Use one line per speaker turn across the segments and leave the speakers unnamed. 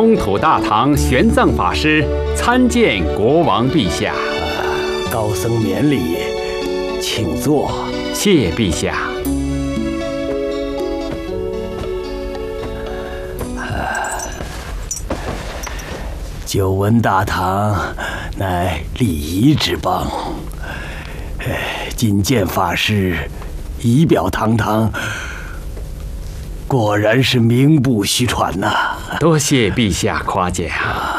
东土大唐玄奘法师参见国王陛下。
高僧免礼，请坐。
谢陛下。
久闻大唐乃礼仪之邦，今见法师仪表堂堂，果然是名不虚传呐！
多谢陛下夸奖。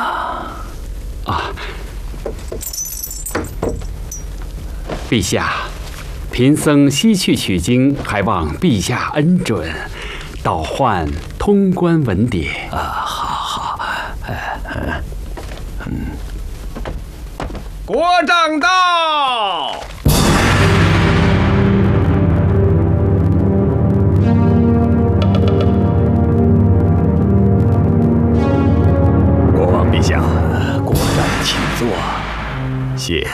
陛下，贫僧西去取经，还望陛下恩准，倒换通关文牒。
好，
国丈到。
国王陛下，
国丈请坐。
谢。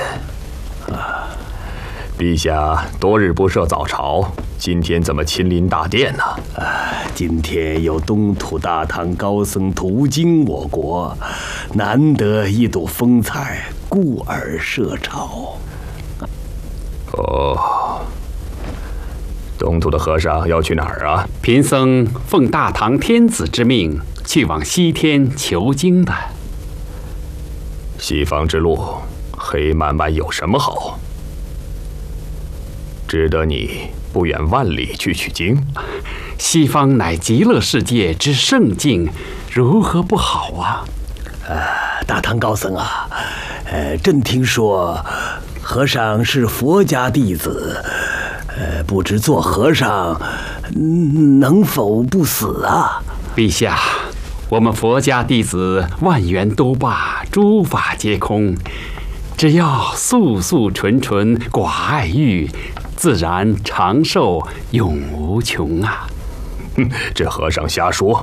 陛下多日不设早朝，今天怎么亲临大殿呢？
今天有东土大唐高僧途经我国，难得一睹风采，故而设朝。
哦，东土的和尚要去哪儿啊？
贫僧奉大唐天子之命，去往西天求经的。
西方之路，黑漫漫有什么好？值得你不远万里去取经？
西方乃极乐世界之圣境，如何不好啊？
大唐高僧啊，朕听说和尚是佛家弟子，不知做和尚能否不死啊？
陛下，我们佛家弟子万缘都罢，诸法皆空，只要素素纯纯，寡爱欲，自然长寿永无穷啊！
这和尚瞎说。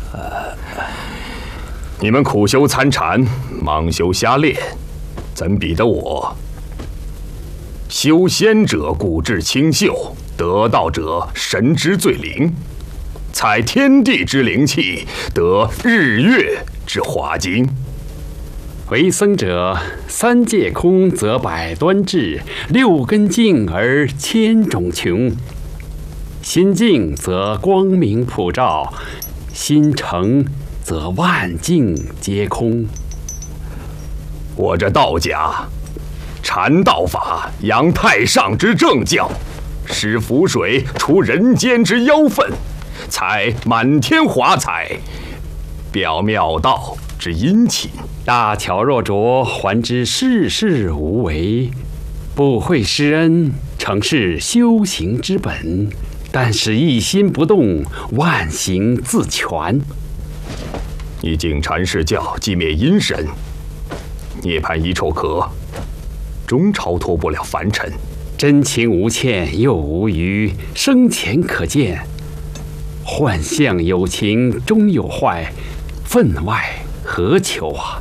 你们苦修参禅，忙修瞎练，怎比得我？修仙者骨质清秀，得道者神之最灵，采天地之灵气，得日月之华精。
为僧者，三界空则百端至，六根净而千种穷。心净则光明普照，心诚则万境皆空。
我这道家，禅道法扬太上之正教，使符水除人间之妖氛，采满天华彩，表妙道之殷勤。
大巧若拙，还知世事无为。不会施恩，诚是修行之本。但使一心不动，万行自全。
你敬禅释教，寂灭阴神，涅槃遗臭壳，终超脱不了凡尘。
真情无欠又无余，生前可见。幻象有情终有坏，分外何求啊！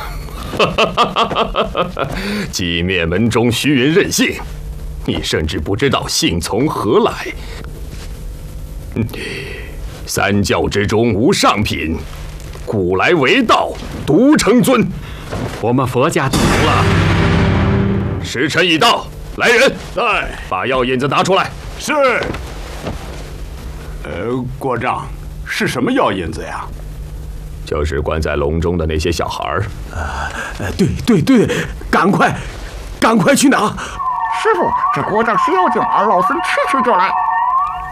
寂灭门中虚云任性，你甚至不知道性从何来。三教之中无上品，古来为道，独成尊。
我们佛家懂了。
时辰已到，来人，
在，
把药引子拿出来。
是。国丈，是什么药引子呀？
就是关在笼中的那些小孩儿。
对，赶快去拿！
师傅，这国丈是妖精，老孙去就来。